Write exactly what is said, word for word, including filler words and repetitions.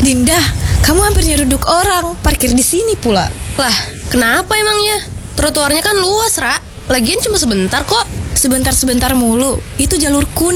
Dinda, kamu hampir nyeruduk orang, parkir di sini pula. Lah, kenapa emangnya? Trotoarnya kan luas, Ra. Lagian cuma sebentar kok. Sebentar-sebentar mulu, itu jalur kuning.